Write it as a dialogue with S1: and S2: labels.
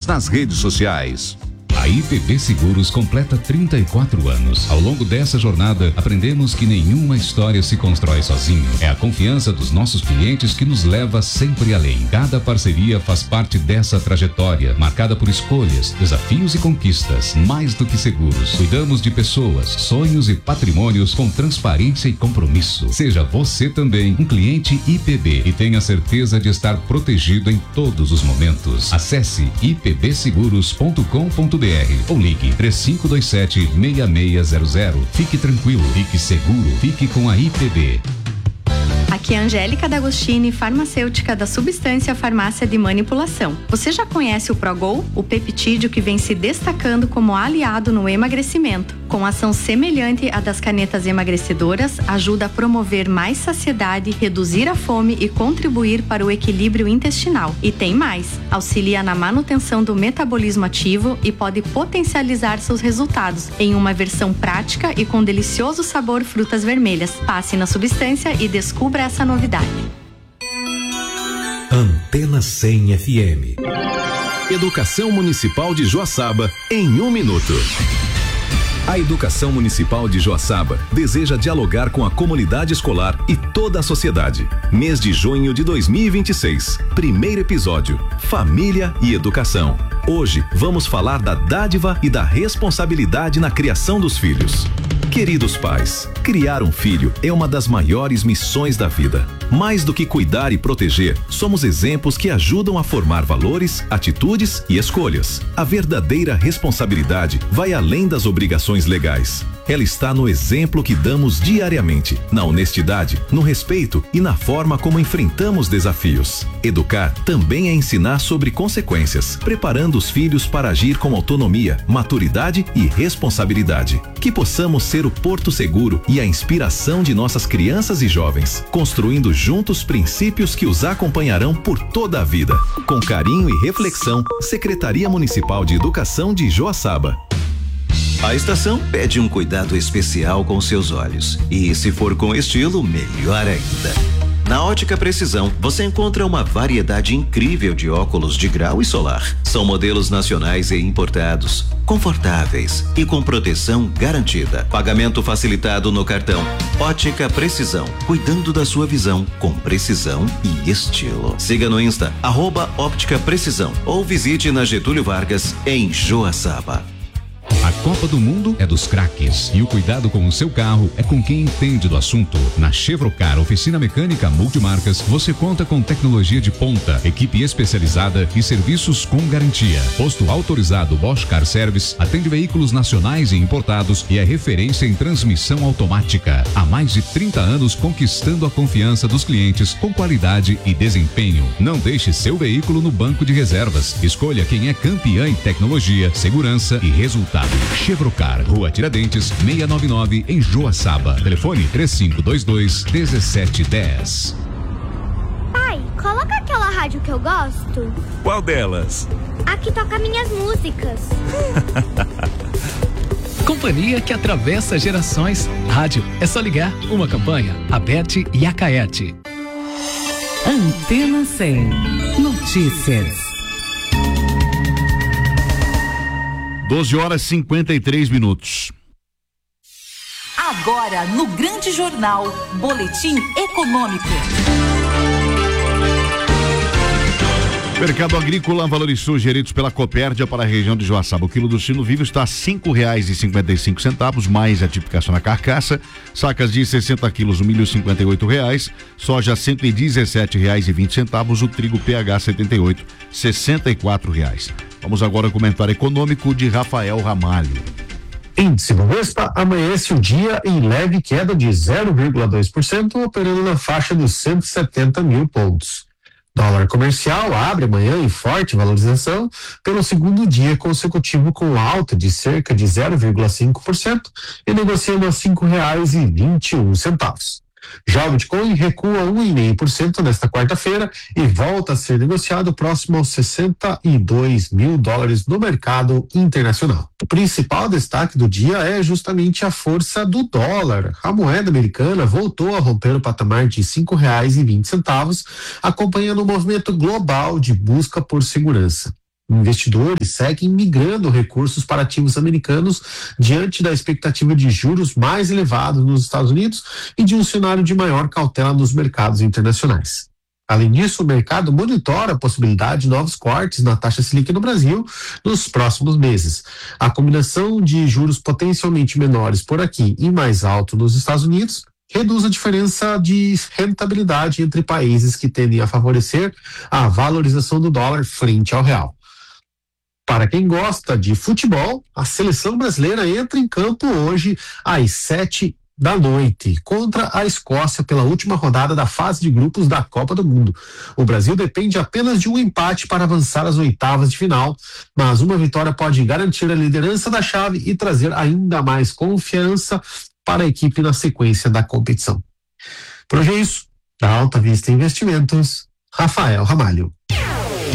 S1: nas redes sociais.
S2: A IPB Seguros completa 34 anos. Ao longo dessa jornada, aprendemos que nenhuma história se constrói sozinho. É a confiança dos nossos clientes que nos leva sempre além. Cada parceria faz parte dessa trajetória, marcada por escolhas, desafios e conquistas. Mais do que seguros, cuidamos de pessoas, sonhos e patrimônios com transparência e compromisso. Seja você também um cliente IPB e tenha certeza de estar protegido em todos os momentos. Acesse ipbseguros.com.br ou ligue 3527-6600. Fique tranquilo, fique seguro, fique com a IPB.
S3: Aqui é a Angélica D'Agostini, farmacêutica da Substância Farmácia de Manipulação. Você já conhece o Progol, o peptídeo que vem se destacando como aliado no emagrecimento? Com ação semelhante à das canetas emagrecedoras, ajuda a promover mais saciedade, reduzir a fome e contribuir para o equilíbrio intestinal. E tem mais, auxilia na manutenção do metabolismo ativo e pode potencializar seus resultados em uma versão prática e com delicioso sabor frutas vermelhas. Passe na Substância e descubra essa novidade.
S4: Antena 100 FM.
S5: Educação Municipal de Joaçaba em 1 minuto. A Educação Municipal de Joaçaba deseja dialogar com a comunidade escolar e toda a sociedade. Mês de junho de 2026. Primeiro episódio: Família e Educação. Hoje vamos falar da dádiva e da responsabilidade na criação dos filhos. Queridos pais, criar um filho é uma das maiores missões da vida. Mais do que cuidar e proteger, somos exemplos que ajudam a formar valores, atitudes e escolhas. A verdadeira responsabilidade vai além das obrigações legais. Ela está no exemplo que damos diariamente, na honestidade, no respeito e na forma como enfrentamos desafios. Educar também é ensinar sobre consequências, preparando os filhos para agir com autonomia, maturidade e responsabilidade. Que possamos ser o porto seguro e a inspiração de nossas crianças e jovens, construindo juntos princípios que os acompanharão por toda a vida. Com carinho e reflexão, Secretaria Municipal de Educação de Joaçaba.
S6: A estação pede um cuidado especial com seus olhos. E se for com estilo, melhor ainda. Na Ótica Precisão, você encontra uma variedade incrível de óculos de grau e solar. São modelos nacionais e importados, confortáveis e com proteção garantida. Pagamento facilitado no cartão. Ótica Precisão, cuidando da sua visão com precisão e estilo. Siga no Insta, @Óptica Precisão, ou visite na Getúlio Vargas, em Joaçaba.
S2: A Copa do Mundo é dos craques e o cuidado com o seu carro é com quem entende do assunto. Na Chevrocar Oficina Mecânica Multimarcas, você conta com tecnologia de ponta, equipe especializada e serviços com garantia. Posto autorizado Bosch Car Service, atende veículos nacionais e importados e é referência em transmissão automática. Há mais de 30 anos conquistando a confiança dos clientes com qualidade e desempenho. Não deixe seu veículo no banco de reservas. Escolha quem é campeã em tecnologia, segurança e resultado. Chevrocar, Rua Tiradentes, 699, em Joaçaba. Telefone 3522-1710.
S7: Pai, coloca aquela rádio que eu gosto.
S1: Qual delas?
S7: A que toca minhas músicas.
S8: Companhia que atravessa gerações. Rádio, é só ligar. Uma campanha, a Beth e a Caete.
S9: Antena 100. Notícias.
S1: 12h53.
S9: Agora, no Grande Jornal, Boletim Econômico.
S1: Mercado Agrícola valorizou geridos pela Copérdia para a região de Joaçaba. O quilo do sino vivo está a R$5,55, mais a tipificação na carcaça. Sacas de 60 quilos, o milho R$58, soja R$117,20, o trigo PH 78, R$64. Vamos agora ao comentário econômico de Rafael Ramalho.
S10: Índice Bovespa amanhece o dia em leve queda de 0,2%, operando na faixa dos 170 mil pontos. Dólar comercial abre amanhã em forte valorização pelo segundo dia consecutivo, com alta de cerca de 0,5% e negociando a R$5,21. Já o Bitcoin recua 1,5% nesta quarta-feira e volta a ser negociado próximo aos $62 mil no mercado internacional. O principal destaque do dia é justamente a força do dólar. A moeda americana voltou a romper o patamar de R$5,20, acompanhando o movimento global de busca por segurança. Investidores seguem migrando recursos para ativos americanos diante da expectativa de juros mais elevados nos Estados Unidos e de um cenário de maior cautela nos mercados internacionais. Além disso, o mercado monitora a possibilidade de novos cortes na taxa Selic no Brasil nos próximos meses. A combinação de juros potencialmente menores por aqui e mais alto nos Estados Unidos reduz a diferença de rentabilidade entre países que tendem a favorecer a valorização do dólar frente ao real. Para quem gosta de futebol, a seleção brasileira entra em campo hoje às 7 da noite contra a Escócia pela última rodada da fase de grupos da Copa do Mundo. O Brasil depende apenas de um empate para avançar às oitavas de final, mas uma vitória pode garantir a liderança da chave e trazer ainda mais confiança para a equipe na sequência da competição. Por hoje é isso. Da Alta Vista Investimentos, Rafael Ramalho.